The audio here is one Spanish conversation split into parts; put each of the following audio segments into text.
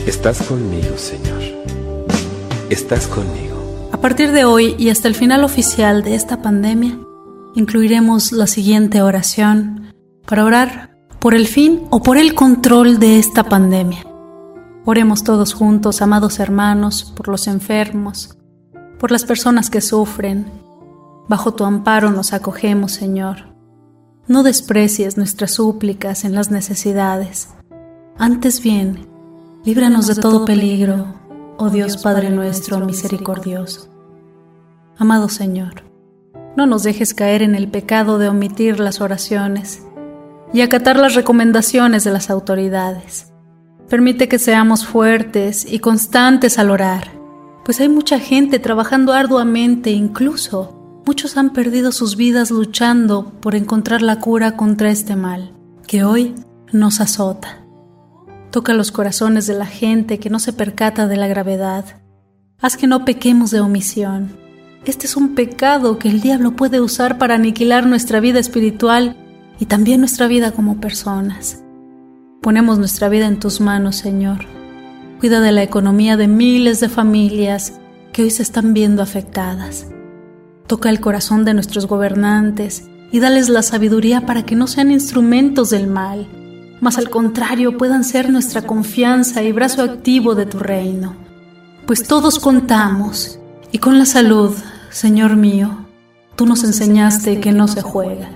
Estás conmigo, Señor. Estás conmigo. A partir de hoy y hasta el final oficial de esta pandemia, incluiremos la siguiente oración para orar por el fin o por el control de esta pandemia. Oremos todos juntos, amados hermanos, por los enfermos, por las personas que sufren. Bajo tu amparo nos acogemos, Señor. No desprecies nuestras súplicas en las necesidades. Antes bien, líbranos de todo peligro, oh Dios Padre nuestro misericordioso. Amado Señor, no nos dejes caer en el pecado de omitir las oraciones y acatar las recomendaciones de las autoridades. Permite que seamos fuertes y constantes al orar, pues hay mucha gente trabajando arduamente, incluso muchos han perdido sus vidas luchando por encontrar la cura contra este mal, que hoy nos azota. Toca los corazones de la gente que no se percata de la gravedad. Haz que no pequemos de omisión. Este es un pecado que el diablo puede usar para aniquilar nuestra vida espiritual y también nuestra vida como personas. Ponemos nuestra vida en tus manos, Señor. Cuida de la economía de miles de familias que hoy se están viendo afectadas. Toca el corazón de nuestros gobernantes y dales la sabiduría para que no sean instrumentos del mal, mas al contrario puedan ser nuestra confianza y brazo activo de tu reino. Pues todos contamos, y con la salud, Señor mío, tú nos enseñaste que no se juega.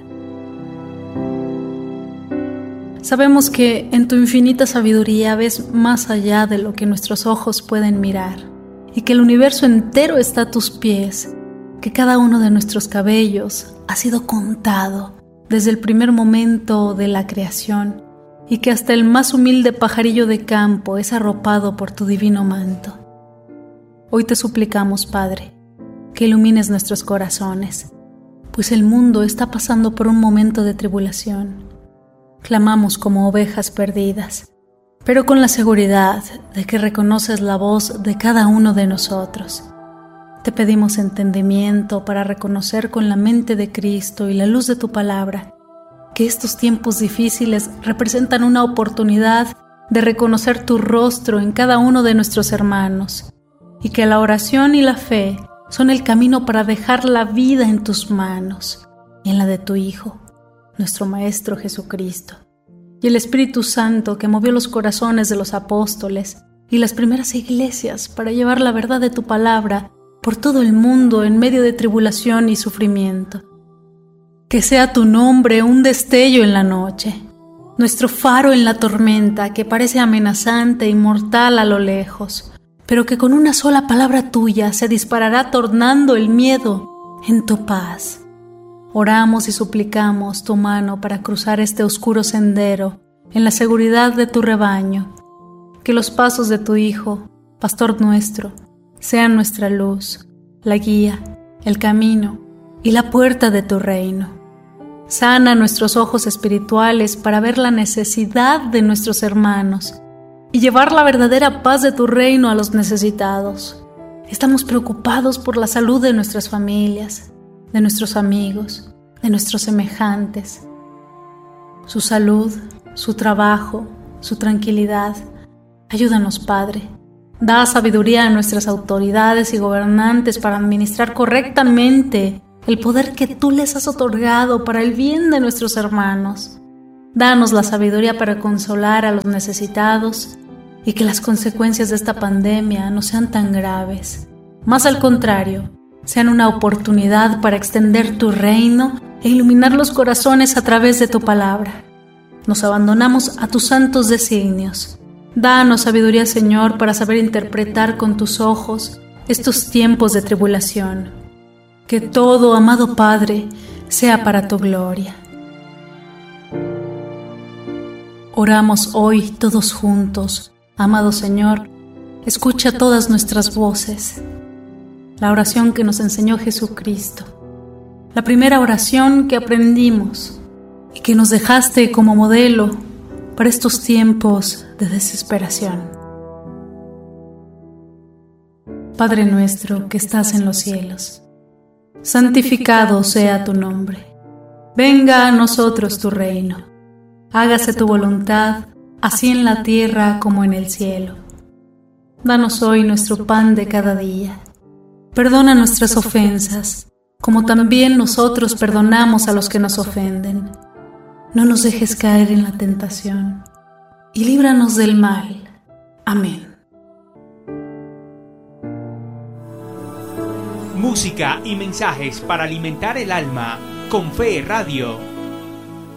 Sabemos que en tu infinita sabiduría ves más allá de lo que nuestros ojos pueden mirar, y que el universo entero está a tus pies, que cada uno de nuestros cabellos ha sido contado desde el primer momento de la creación y que hasta el más humilde pajarillo de campo es arropado por tu divino manto. Hoy te suplicamos, Padre, que ilumines nuestros corazones, pues el mundo está pasando por un momento de tribulación. Clamamos como ovejas perdidas, pero con la seguridad de que reconoces la voz de cada uno de nosotros. Te pedimos entendimiento para reconocer con la mente de Cristo y la luz de tu palabra que estos tiempos difíciles representan una oportunidad de reconocer tu rostro en cada uno de nuestros hermanos y que la oración y la fe son el camino para dejar la vida en tus manos y en la de tu Hijo, nuestro Maestro Jesucristo, y el Espíritu Santo que movió los corazones de los apóstoles y las primeras iglesias para llevar la verdad de tu palabra por todo el mundo en medio de tribulación y sufrimiento. Que sea tu nombre un destello en la noche, nuestro faro en la tormenta que parece amenazante y mortal a lo lejos, pero que con una sola palabra tuya se disparará tornando el miedo en tu paz. Oramos y suplicamos tu mano para cruzar este oscuro sendero en la seguridad de tu rebaño. Que los pasos de tu Hijo, Pastor nuestro, sean nuestra luz, la guía, el camino y la puerta de tu reino. Sana nuestros ojos espirituales para ver la necesidad de nuestros hermanos y llevar la verdadera paz de tu reino a los necesitados. Estamos preocupados por la salud de nuestras familias, de nuestros amigos, de nuestros semejantes. Su salud, su trabajo, su tranquilidad. Ayúdanos, Padre. Da sabiduría a nuestras autoridades y gobernantes para administrar correctamente el poder que tú les has otorgado para el bien de nuestros hermanos. Danos la sabiduría para consolar a los necesitados y que las consecuencias de esta pandemia no sean tan graves. Más al contrario, sean una oportunidad para extender tu reino e iluminar los corazones a través de tu palabra. Nos abandonamos a tus santos designios. Danos sabiduría, Señor, para saber interpretar con tus ojos estos tiempos de tribulación. Que todo, amado Padre, sea para tu gloria. Oramos hoy todos juntos. Amado Señor, escucha todas nuestras voces. La oración que nos enseñó Jesucristo. La primera oración que aprendimos y que nos dejaste como modelo para estos tiempos de desesperación. Padre nuestro que estás en los cielos, santificado sea tu nombre. Venga a nosotros tu reino. Hágase tu voluntad, así en la tierra como en el cielo. Danos hoy nuestro pan de cada día. Perdona nuestras ofensas, como también nosotros perdonamos a los que nos ofenden. No nos dejes caer en la tentación, y líbranos del mal. Amén. Música y mensajes para alimentar el alma con Fe Radio.